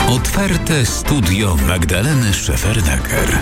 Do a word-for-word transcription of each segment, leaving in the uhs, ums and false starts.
Otwarte studio Magdaleny Szefernaker.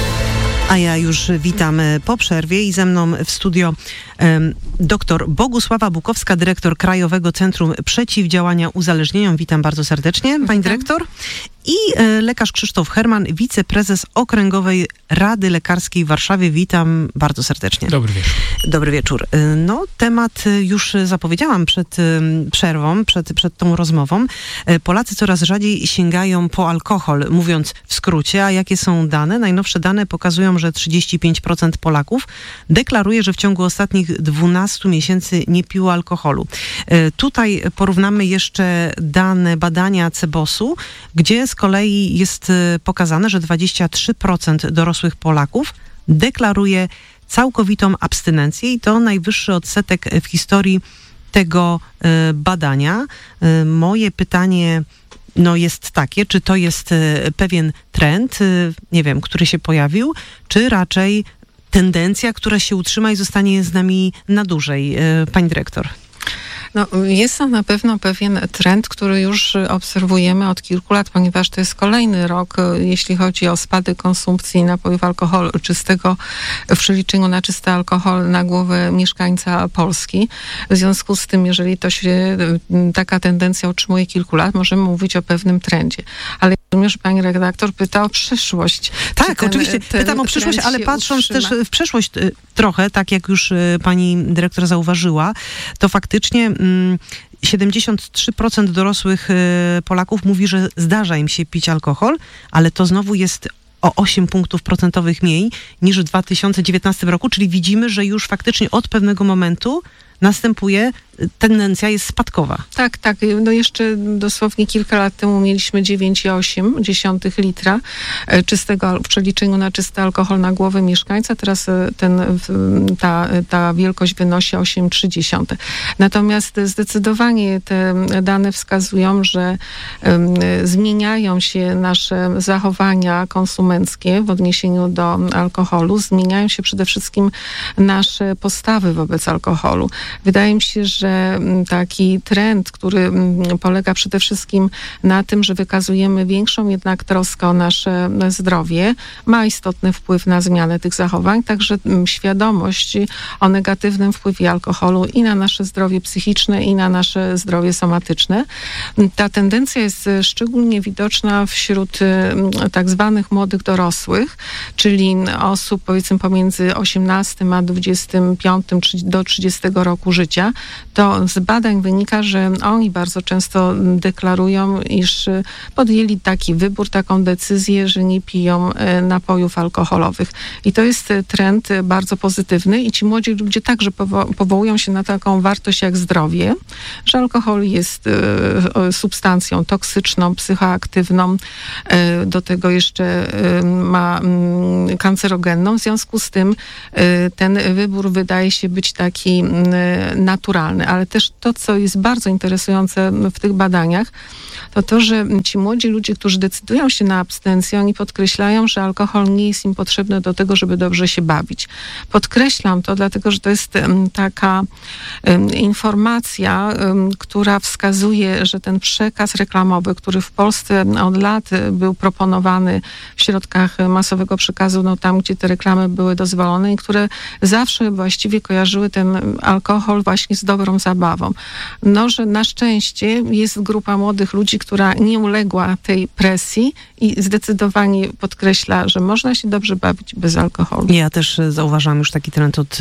A ja już witam po przerwie i ze mną w studio um, dr Bogusława Bukowska, dyrektor Krajowego Centrum Przeciwdziałania Uzależnieniom. Witam bardzo serdecznie, pani witam. Dyrektor. I e, lekarz Krzysztof Herman, wiceprezes Okręgowej Rady Lekarskiej w Warszawie. Witam bardzo serdecznie. Dobry wieczór. Dobry wieczór. No, temat już zapowiedziałam przed przerwą, przed, przed tą rozmową. Polacy coraz rzadziej sięgają po alkohol, mówiąc w skrócie. A jakie są dane? Najnowsze dane pokazują, że trzydzieści pięć procent Polaków deklaruje, że w ciągu ostatnich dwunastu miesięcy nie piło alkoholu. Tutaj porównamy jeszcze dane badania Cebosu, gdzie z kolei jest pokazane, że dwadzieścia trzy procent dorosłych Polaków deklaruje całkowitą abstynencję i to najwyższy odsetek w historii tego badania. Moje pytanie no jest takie, czy to jest pewien trend, nie wiem, który się pojawił, czy raczej tendencja, która się utrzyma i zostanie z nami na dłużej. Pani dyrektor. No, jest to na pewno pewien trend, który już obserwujemy od kilku lat, ponieważ to jest kolejny rok, jeśli chodzi o spadek konsumpcji napojów alkoholu czystego w przeliczeniu na czysty alkohol na głowę mieszkańca Polski. W związku z tym, jeżeli to się, taka tendencja utrzymuje kilku lat, możemy mówić o pewnym trendzie. Ale rozumiem, że pani redaktor pyta o przyszłość. Tak, ten, oczywiście ten pytam o przyszłość, ale patrząc utrzyma. też w przeszłość trochę, tak jak już pani dyrektor zauważyła, to faktycznie siedemdziesiąt trzy procent dorosłych Polaków mówi, że zdarza im się pić alkohol, ale to znowu jest o osiem punktów procentowych mniej niż w dwa tysiące dziewiętnastym roku, czyli widzimy, że już faktycznie od pewnego momentu następuje, tendencja jest spadkowa. Tak, tak. No jeszcze dosłownie kilka lat temu mieliśmy dziewięć przecinek osiem litra czystego w przeliczeniu na czysty alkohol na głowę mieszkańca. Teraz ten, ta, ta wielkość wynosi osiem przecinek trzy. Natomiast zdecydowanie te dane wskazują, że um, zmieniają się nasze zachowania konsumenckie w odniesieniu do alkoholu. Zmieniają się przede wszystkim nasze postawy wobec alkoholu. Wydaje mi się, że taki trend, który polega przede wszystkim na tym, że wykazujemy większą jednak troskę o nasze zdrowie, ma istotny wpływ na zmianę tych zachowań, także świadomość o negatywnym wpływie alkoholu i na nasze zdrowie psychiczne, i na nasze zdrowie somatyczne. Ta tendencja jest szczególnie widoczna wśród tak zwanych młodych dorosłych, czyli osób powiedzmy pomiędzy osiemnastym a dwudziestym piątym do trzydziestego roku życia. To z badań wynika, że oni bardzo często deklarują, iż podjęli taki wybór, taką decyzję, że nie piją napojów alkoholowych. I to jest trend bardzo pozytywny i ci młodzi ludzie także powo- powołują się na taką wartość jak zdrowie, że alkohol jest e, substancją toksyczną, psychoaktywną, e, do tego jeszcze e, ma m, kancerogenną. W związku z tym e, ten wybór wydaje się być taki e, naturalny, ale też to, co jest bardzo interesujące w tych badaniach, to to, że ci młodzi ludzie, którzy decydują się na abstynencję, oni podkreślają, że alkohol nie jest im potrzebny do tego, żeby dobrze się bawić. Podkreślam to, dlatego że to jest um, taka um, informacja, um, która wskazuje, że ten przekaz reklamowy, który w Polsce od lat był proponowany w środkach masowego przekazu, no tam, gdzie te reklamy były dozwolone i które zawsze właściwie kojarzyły ten alkohol właśnie z dobrą zabawą. No, że na szczęście jest grupa młodych ludzi, która nie uległa tej presji i zdecydowanie podkreśla, że można się dobrze bawić bez alkoholu. Ja też zauważam już taki trend od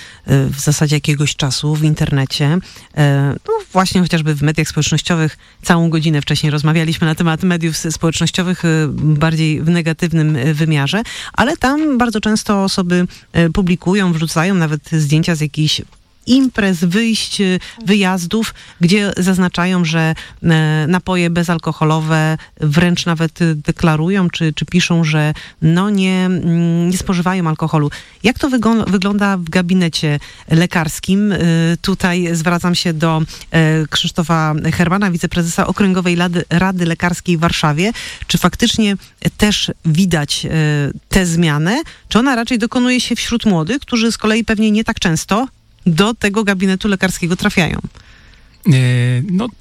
w zasadzie jakiegoś czasu w internecie. No właśnie chociażby w mediach społecznościowych całą godzinę wcześniej rozmawialiśmy na temat mediów społecznościowych bardziej w negatywnym wymiarze, ale tam bardzo często osoby publikują, wrzucają nawet zdjęcia z jakichś imprez, wyjść, wyjazdów, gdzie zaznaczają, że napoje bezalkoholowe wręcz nawet deklarują, czy, czy piszą, że no nie, nie spożywają alkoholu. Jak to wygo- wygląda w gabinecie lekarskim? Tutaj zwracam się do Krzysztofa Hermana, wiceprezesa Okręgowej Rady, Rady Lekarskiej w Warszawie. Czy faktycznie też widać tę zmianę? Czy ona raczej dokonuje się wśród młodych, którzy z kolei pewnie nie tak często do tego gabinetu lekarskiego trafiają? No,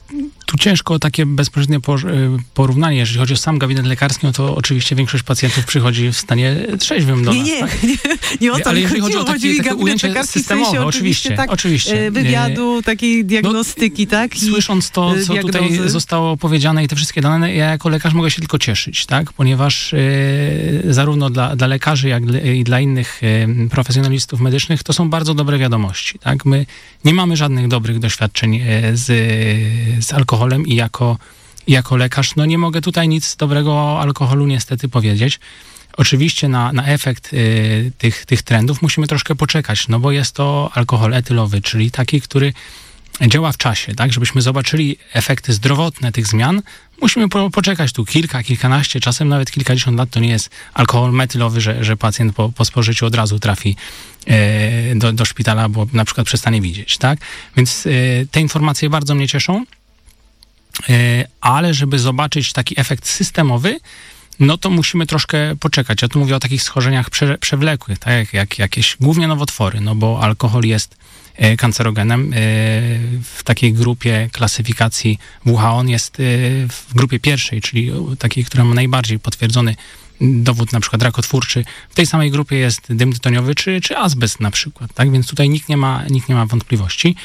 Tu ciężko o takie bezpośrednie porównanie. Jeżeli chodzi o sam gabinet lekarski, no to oczywiście większość pacjentów przychodzi w stanie trzeźwym do nie, nas. Nie, tak? nie, nie o to ale mi jeżeli chodziło. chodzi o takie, takie ujęcie systemowe, w sensie oczywiście, tak, oczywiście. Wywiadu, takiej diagnostyki, no, tak? I słysząc to, co diagnozy. Tutaj zostało powiedziane i te wszystkie dane, ja jako lekarz mogę się tylko cieszyć, tak? Ponieważ e, zarówno dla, dla lekarzy, jak i dla innych e, profesjonalistów medycznych to są bardzo dobre wiadomości, tak? My nie mamy żadnych dobrych doświadczeń e, z, z alkoholem i jako, jako lekarz, no nie mogę tutaj nic dobrego o alkoholu niestety powiedzieć. Oczywiście na, na efekt y, tych, tych trendów musimy troszkę poczekać, no bo jest to alkohol etylowy, czyli taki, który działa w czasie, tak? Żebyśmy zobaczyli efekty zdrowotne tych zmian, musimy po, poczekać tu kilka, kilkanaście, czasem nawet kilkadziesiąt lat. To nie jest alkohol metylowy, że, że pacjent po, po spożyciu od razu trafi e, do, do szpitala, bo na przykład przestanie widzieć, tak? Więc e, te informacje bardzo mnie cieszą, e, ale żeby zobaczyć taki efekt systemowy, no to musimy troszkę poczekać. Ja tu mówię o takich schorzeniach prze, przewlekłych, tak? Jak, jak jakieś głównie nowotwory, no bo alkohol jest kancerogenem. W takiej grupie klasyfikacji W H O on jest w grupie pierwszej, czyli takiej, która ma najbardziej potwierdzony dowód na przykład rakotwórczy. W tej samej grupie jest dym tytoniowy czy, czy azbest na przykład, tak? Więc tutaj nikt nie ma, nikt nie ma wątpliwości.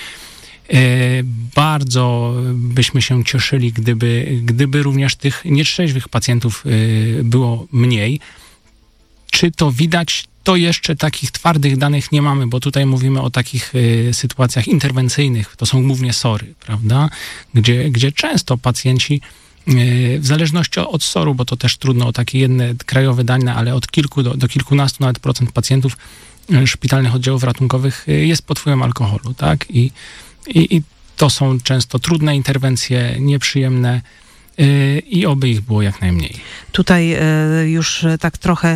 Bardzo byśmy się cieszyli, gdyby, gdyby również tych nietrzeźwych pacjentów było mniej. Czy to widać? To jeszcze takich twardych danych nie mamy, bo tutaj mówimy o takich y, sytuacjach interwencyjnych. To są głównie sory, prawda? Gdzie, gdzie często pacjenci y, w zależności od soru, bo to też trudno o takie jedne krajowe dane, ale od kilku do, do kilkunastu nawet procent pacjentów y, szpitalnych oddziałów ratunkowych y, jest pod wpływem alkoholu, tak? I, i, i to są często trudne interwencje, nieprzyjemne, i oby ich było jak najmniej. Tutaj już tak trochę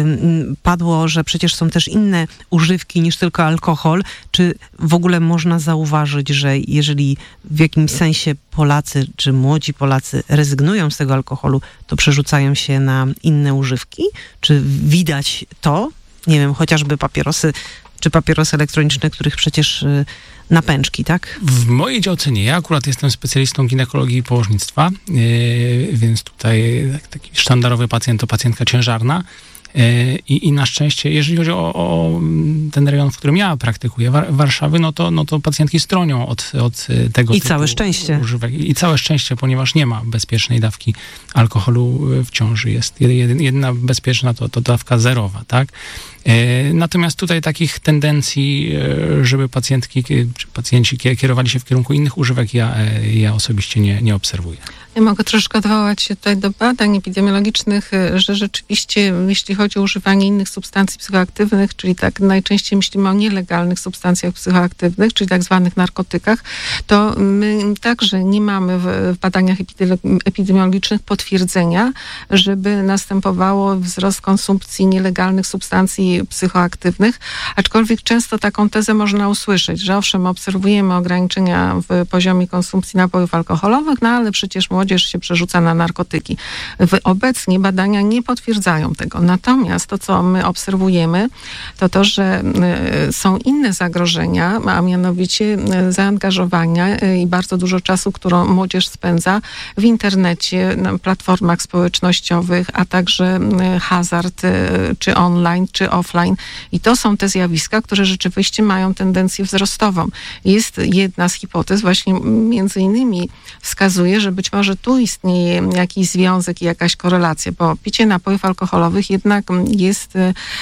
padło, że przecież są też inne używki niż tylko alkohol. Czy w ogóle można zauważyć, że jeżeli w jakimś sensie Polacy, czy młodzi Polacy rezygnują z tego alkoholu, to przerzucają się na inne używki? Czy widać to? Nie wiem, chociażby papierosy, czy papierosy elektroniczne, których przecież napęczki, tak? W mojej działce nie. Ja akurat jestem specjalistą ginekologii i położnictwa, yy, więc tutaj taki sztandarowy pacjent to pacjentka ciężarna. I, I na szczęście, jeżeli chodzi o, o ten rejon, w którym ja praktykuję, War- Warszawy, no to, no to pacjentki stronią od, od tego I typu całe szczęście. używek. I całe szczęście, ponieważ nie ma bezpiecznej dawki alkoholu w ciąży. Jest jedyna bezpieczna to, to dawka zerowa, tak? Natomiast tutaj takich tendencji, żeby pacjentki czy pacjenci kierowali się w kierunku innych używek, ja, ja osobiście nie, nie obserwuję. Ja mogę troszkę odwołać się tutaj do badań epidemiologicznych, że rzeczywiście, jeśli chodzi o używanie innych substancji psychoaktywnych, czyli tak najczęściej myślimy o nielegalnych substancjach psychoaktywnych, czyli tak zwanych narkotykach, to my także nie mamy w badaniach epidemiologicznych potwierdzenia, żeby następowało wzrost konsumpcji nielegalnych substancji psychoaktywnych, aczkolwiek często taką tezę można usłyszeć, że owszem, obserwujemy ograniczenia w poziomie konsumpcji napojów alkoholowych, no ale przecież młodzież się przerzuca na narkotyki. Obecnie badania nie potwierdzają tego. Natomiast to, co my obserwujemy, to to, że są inne zagrożenia, a mianowicie zaangażowania i bardzo dużo czasu, którą młodzież spędza w internecie, na platformach społecznościowych, a także hazard, czy online, czy offline. I to są te zjawiska, które rzeczywiście mają tendencję wzrostową. Jest jedna z hipotez, właśnie między innymi wskazuje, że być może tu istnieje jakiś związek i jakaś korelacja, bo picie napojów alkoholowych jednak jest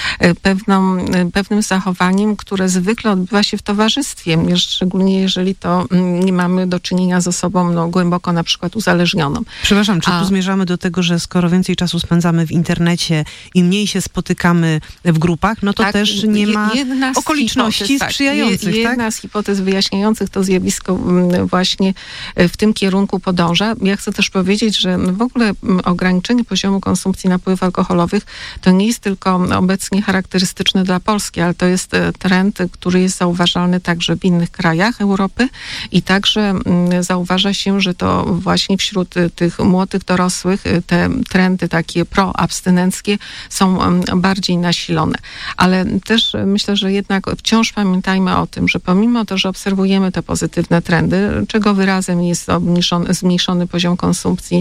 pewną, pewnym zachowaniem, które zwykle odbywa się w towarzystwie, szczególnie jeżeli to nie mamy do czynienia z osobą no, głęboko na przykład uzależnioną. Przepraszam, czy A... tu zmierzamy do tego, że skoro więcej czasu spędzamy w internecie i mniej się spotykamy w grupach, no to tak, też nie ma okoliczności hipotez, sprzyjających, tak? Jedna tak? z hipotez wyjaśniających to zjawisko właśnie w tym kierunku podąża. Ja chcę też powiedzieć, że w ogóle ograniczenie poziomu konsumpcji napojów alkoholowych to nie jest tylko obecnie charakterystyczne dla Polski, ale to jest trend, który jest zauważalny także w innych krajach Europy i także zauważa się, że to właśnie wśród tych młodych dorosłych te trendy takie proabstynenckie są bardziej nasilone. pozytywne. Ale też myślę, że jednak wciąż pamiętajmy o tym, że pomimo to, że obserwujemy te pozytywne trendy, czego wyrazem jest obniżony, zmniejszony poziom konsumpcji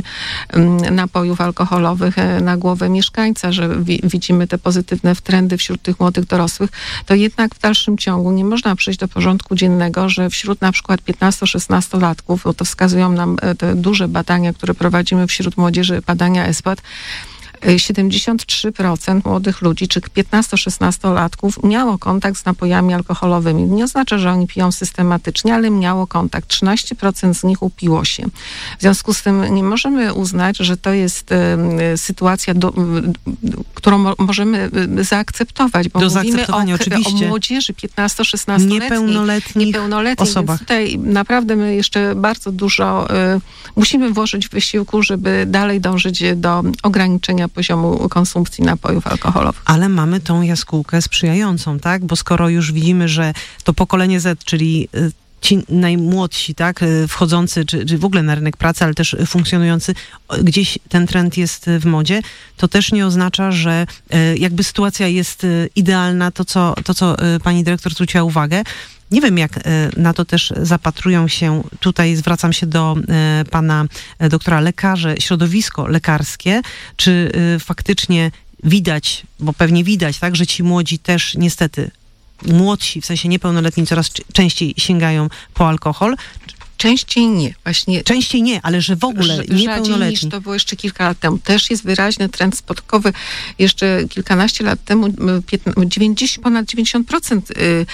napojów alkoholowych na głowę mieszkańca, że wi- widzimy te pozytywne trendy wśród tych młodych dorosłych, to jednak w dalszym ciągu nie można przejść do porządku dziennego, że wśród na przykład piętnasto-szesnastolatków, bo to wskazują nam te duże badania, które prowadzimy wśród młodzieży, badania S W O T, siedemdziesiąt trzy procent młodych ludzi, czy piętnasto-szesnastolatków miało kontakt z napojami alkoholowymi. Nie oznacza, że oni piją systematycznie, ale miało kontakt. trzynaście procent z nich upiło się. W związku z tym nie możemy uznać, że to jest y, sytuacja, do, y, którą mo- możemy y, zaakceptować, bo do mówimy o, oczywiście. o młodzieży piętnasto-szesnastoletniej, Niepełnoletnich, niepełnoletnich osobach. Więc tutaj naprawdę my jeszcze bardzo dużo y, musimy włożyć wysiłku, żeby dalej dążyć do ograniczenia poziomu konsumpcji napojów alkoholowych. Ale mamy tą jaskółkę sprzyjającą, tak? Bo skoro już widzimy, że to pokolenie Z, czyli ci najmłodsi, tak, wchodzący, czy, czy w ogóle na rynek pracy, ale też funkcjonujący, gdzieś ten trend jest w modzie, to też nie oznacza, że jakby sytuacja jest idealna, to co, to, co pani dyrektor zwróciła uwagę. Nie wiem, jak na to też zapatrują się, tutaj zwracam się do pana doktora, lekarze, środowisko lekarskie, czy faktycznie widać, bo pewnie widać, tak, że ci młodzi też niestety, młodsi, w sensie niepełnoletni, coraz częściej sięgają po alkohol. Częściej nie. Właśnie Częściej nie, ale że w ogóle niepełnoletni. Niż to było jeszcze kilka lat temu. Też jest wyraźny trend spadkowy. Jeszcze kilkanaście lat temu dziewięćdziesiąt, ponad dziewięćdziesiąt procent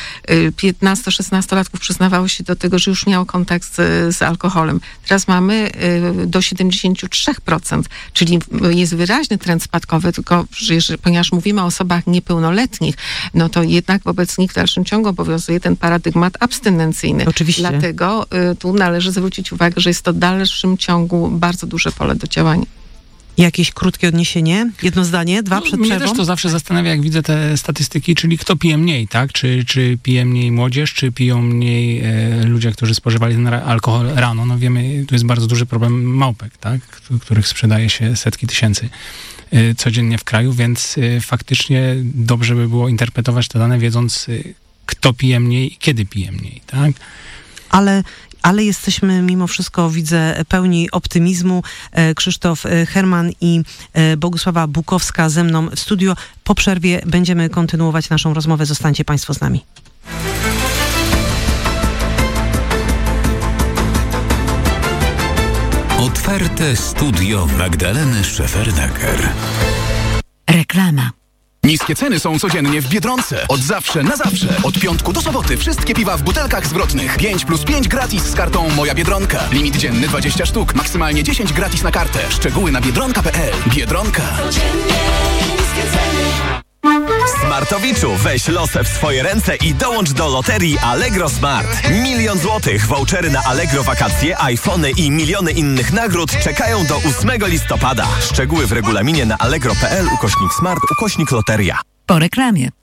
piętnasto-szesnastolatków przyznawało się do tego, że już miało kontakt z, z alkoholem. Teraz mamy do siedemdziesiąt trzy procent, czyli jest wyraźny trend spadkowy, tylko że, ponieważ mówimy o osobach niepełnoletnich, no to jednak wobec nich w dalszym ciągu obowiązuje ten paradygmat abstynencyjny. Oczywiście. Dlatego tu należy zwrócić uwagę, że jest to w dalszym ciągu bardzo duże pole do działania. Jakieś krótkie odniesienie? Jedno zdanie? Dwa no, przed mnie przerwą? też to zawsze zastanawia, jak widzę te statystyki, czyli kto pije mniej, tak? Czy, czy pije mniej młodzież, czy piją mniej e, ludzie, którzy spożywali ten alkohol rano? No wiemy, tu jest bardzo duży problem małpek, tak? Których sprzedaje się setki tysięcy e, codziennie w kraju, więc e, faktycznie dobrze by było interpretować te dane, wiedząc, e, kto pije mniej i kiedy pije mniej, tak? Ale Ale jesteśmy mimo wszystko, widzę, pełni optymizmu. Krzysztof Herman i Bogusława Bukowska ze mną w studio. Po przerwie będziemy kontynuować naszą rozmowę. Zostańcie Państwo z nami. Otwarte studio Magdaleny Szefernaker. Reklama. Niskie ceny są codziennie w Biedronce. Od zawsze na zawsze. Od piątku do soboty wszystkie piwa w butelkach zwrotnych. pięć plus pięć gratis z kartą Moja Biedronka. Limit dzienny dwadzieścia sztuk. Maksymalnie dziesięć gratis na kartę. Szczegóły na biedronka kropka p l. Biedronka. Codziennie niskie ceny. Smartowiczu, weź losy w swoje ręce i dołącz do loterii Allegro Smart. Milion złotych, vouchery na Allegro wakacje, iPhony i miliony innych nagród czekają do ósmego listopada. Szczegóły w regulaminie na allegro kropka p l ukośnik smart ukośnik loteria. Po reklamie.